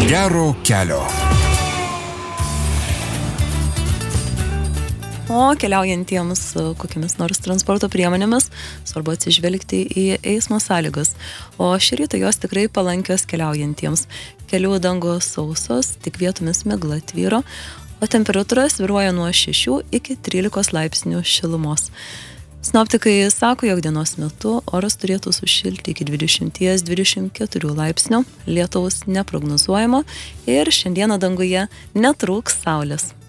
Gero kelio. O keliaujantiems kokiamis nors transporto priemonėmis svarbu atsižvelgti į eismo sąlygas. O šį rytą jos tikrai palankios keliaujantiems. Kelių dangos sausos, tik vietomis migla tvyro, o temperatūra svyruoja nuo 6 iki 13 laipsnių šilumos. Sinoptikai sako, jog dienos metu oras turėtų sušilti iki 20-24 laipsnių, lietaus neprognozuojama ir šiandieną danguje netrūks saulės.